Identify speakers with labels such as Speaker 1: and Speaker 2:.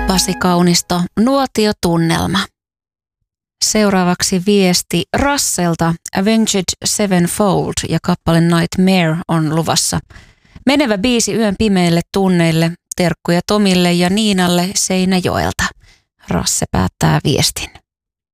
Speaker 1: Pasi Kaunisto, Nuotiotunnelma. Seuraavaksi viesti Rasselta, Avenged Sevenfold ja kappale Nightmare on luvassa. Menevä biisi yön pimeille tunneille, terkkuja Tomille ja Niinalle Seinäjoelta. Rasse päättää viestin.